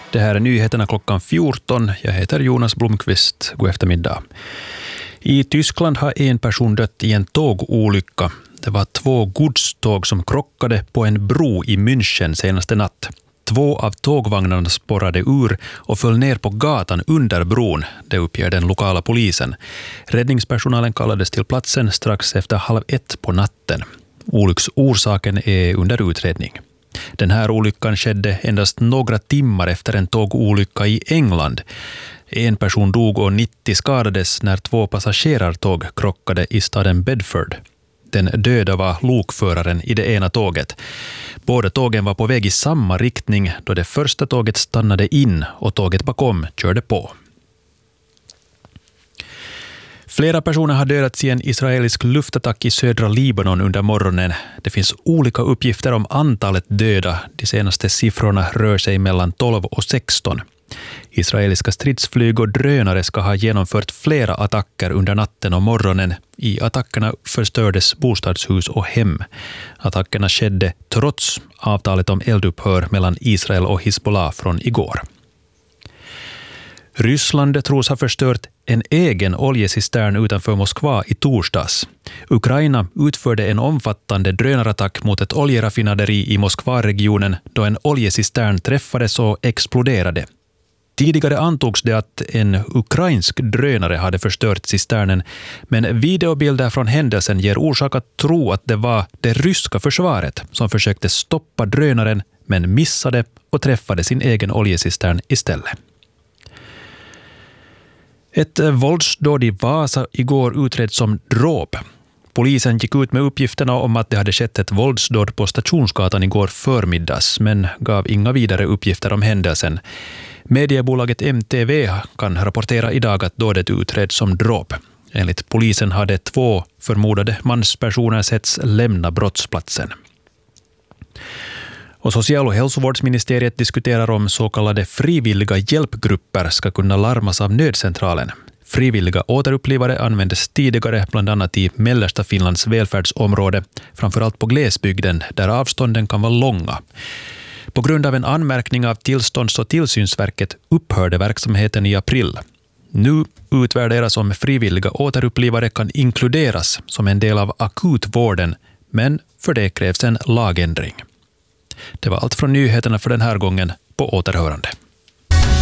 Det här är nyheterna klockan 14. Jag heter Jonas Blomqvist. God eftermiddag. I Tyskland har en person dött i en tågolycka. Det var 2 godståg som krockade på en bro i München senaste natt. 2 av tågvagnarna spårade ur och föll ner på gatan under bron, det uppger den lokala polisen. Räddningspersonalen kallades till platsen strax efter 12:30 på natten. Olycksorsaken är under utredning. Den här olyckan skedde endast några timmar efter en tågolycka i England. En person dog och 90 skadades när 2 passagerartåg krockade i staden Bedford. Den döda var lokföraren i det ena tåget. Båda tågen var på väg i samma riktning då det första tåget stannade in och tåget bakom körde på. Flera personer har dödats i en israelisk luftattack i södra Libanon under morgonen. Det finns olika uppgifter om antalet döda. De senaste siffrorna rör sig mellan 12 och 16. Israeliska stridsflyg och drönare ska ha genomfört flera attacker under natten och morgonen. I attackerna förstördes bostadshus och hem. Attackerna skedde trots avtalet om eldupphör mellan Israel och Hizbollah från igår. Ryssland tros ha förstört en egen oljecistern utanför Moskva i torsdags. Ukraina utförde en omfattande drönarattack mot ett oljeraffinaderi i Moskva-regionen då en oljecistern träffades och exploderade. Tidigare antogs det att en ukrainsk drönare hade förstört cisternen, men videobilder från händelsen ger orsak att tro att det var det ryska försvaret som försökte stoppa drönaren men missade och träffade sin egen oljecistern istället. Ett våldsdåd i Vasa igår utreds som dråp. Polisen gick ut med uppgifterna om att det hade skett ett våldsdåd på Stationsgatan igår förmiddags, men gav inga vidare uppgifter om händelsen. Mediebolaget MTV kan rapportera idag att dådet utreds som dråp. Enligt polisen hade 2 förmodade manspersoner setts lämna brottsplatsen. Och Social- och hälsovårdsministeriet diskuterar om så kallade frivilliga hjälpgrupper ska kunna larmas av nödcentralen. Frivilliga återupplivare användes tidigare bland annat i mellersta Finlands välfärdsområde, framförallt på glesbygden där avstånden kan vara långa. På grund av en anmärkning av Tillstånds- och tillsynsverket upphörde verksamheten i april. Nu utvärderas om frivilliga återupplivare kan inkluderas som en del av akutvården, men för det krävs en lagändring. Det var allt från nyheterna för den här gången. På återhörande.